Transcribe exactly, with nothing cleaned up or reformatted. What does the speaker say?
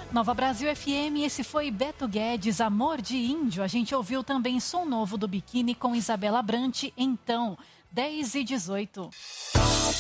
Nova Brasil F M, esse foi Beto Guedes, Amor de Índio. A gente ouviu também Som Novo do Biquíni com Isabela Brant, então, dez e dezoito.